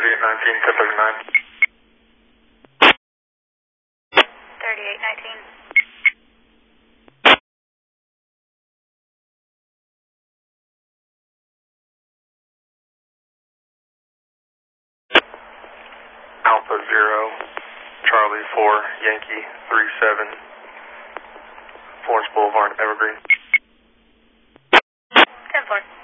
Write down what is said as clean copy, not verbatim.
3819, 1039. 3819. Alpha 0, Charlie 4, Yankee 37, Florence Boulevard, Evergreen. 10-4.